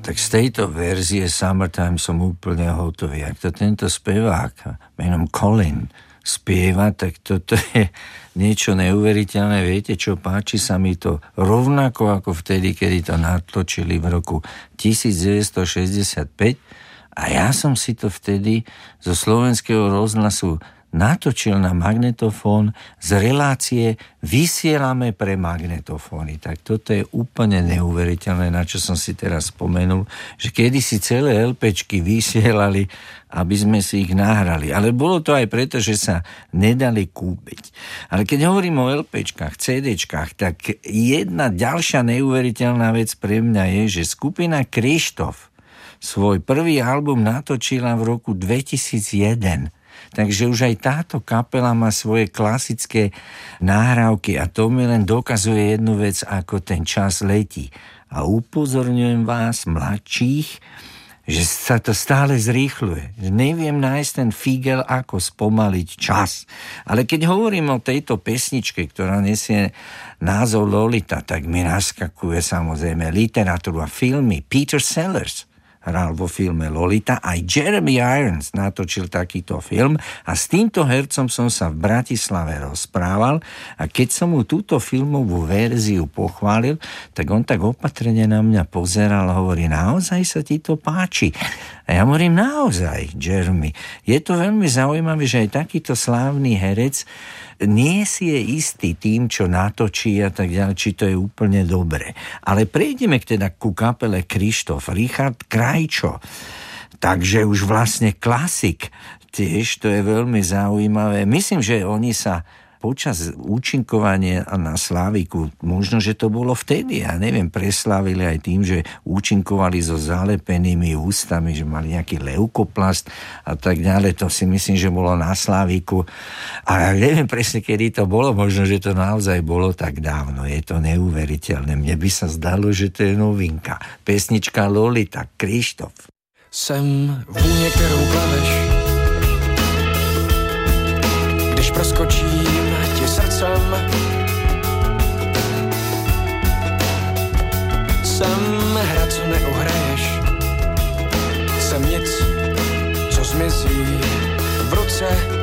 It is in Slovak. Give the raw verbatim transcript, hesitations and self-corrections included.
tak z tejto verzie Summertime som úplne hotový. Ak to tento spevák menom Colin spieva, tak toto je niečo neuveriteľné. Viete čo, páči sa mi to rovnako ako vtedy, kedy to natočili v roku devätnásťstošesťdesiatpäť a ja som si to vtedy zo slovenského rozhlasu natočil na magnetofón z relácie Vysielame pre magnetofóny. Tak toto je úplne neuveriteľné, na čo som si teraz spomenul, že kedysi celé LPčky vysielali, aby sme si ich nahrali. Ale bolo to aj preto, že sa nedali kúpiť. Ale keď hovorím o LPčkách, CDčkách, tak jedna ďalšia neuveriteľná vec pre mňa je, že skupina Krištof svoj prvý album natočila v roku dvetisícjeden. Takže už aj táto kapela má svoje klasické nahrávky a to mi len dokazuje jednu vec, ako ten čas letí. A upozorňujem vás, mladších, že sa to stále zrýchľuje. Že neviem nájsť ten fígel, ako spomaliť čas. Ale keď hovorím o tejto pesničke, ktorá nesie názov Lolita, tak mi naskakuje samozrejme literatúru a filmy. Peter Sellers hral vo filme Lolita, aj Jeremy Irons natočil takýto film a s týmto hercom som sa v Bratislave rozprával a keď som mu túto filmovú verziu pochválil, tak on tak opatrne na mňa pozeral a hovorí, naozaj sa ti to páči? A ja hovorím, naozaj, Jeremy. Je to veľmi zaujímavé, že aj takýto slávny herec nie si je istý tým, čo natočí a tak ďalej, či to je úplne dobre. Ale prejdeme teda ku kapele Krištof, Richard Krajčo. Takže už vlastne klasik. Tiež to je veľmi zaujímavé. Myslím, že oni sa počas účinkovania na Slaviku, možno, že to bolo vtedy, ja neviem, preslávili aj tým, že účinkovali so zalepenými ústami, že mali nejaký leukoplast a tak ďalej. To si myslím, že bolo na Slaviku. A ja neviem presne, kedy to bolo, možno, že to naozaj bolo tak dávno. Je to neuveriteľné. Mne by sa zdalo, že to je novinka. Pesnička Lolita, Krištof. Jsem vůně, kterou plaveš, když proskočím ti srdcem. Jsem hra, co neuhraješ, jsem nic, co zmizí v ruce.